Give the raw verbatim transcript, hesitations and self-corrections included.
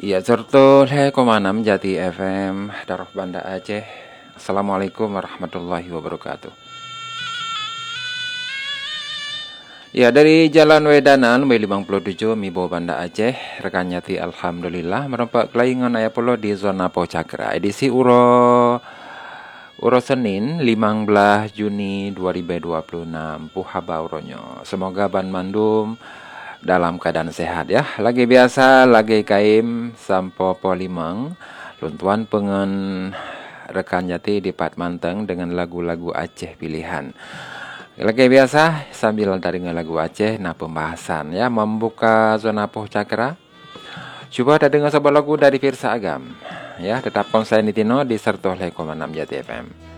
Iya, Zertul Hekomanam Jati F M Daroh Banda Aceh. Assalamualaikum warahmatullahi wabarakatuh. Ya, dari Jalan Wedanan W lima puluh tujuh Mibo Banda Aceh, rekan nyati alhamdulillah merempak kelaingan aya pulo di zona Pocakra. Edisi Uro Uro Senin lima belas Juni dua ribu dua puluh enam Puhaba Uronyo. Semoga Ban Mandum dalam keadaan sehat ya. Lagi biasa, lagi kaim sampo polimeng. Luntuan pengen rekan jati di Pat Manteng dengan lagu-lagu Aceh pilihan. Lagi biasa sambil dari lagu Aceh, nah pembahasan ya membuka zona Poh Cakra. Coba ada dengar sebuah lagu dari Firsa Agam. Ya, tetap konsen di Tino di Sertoh Lekomanam Jati F M.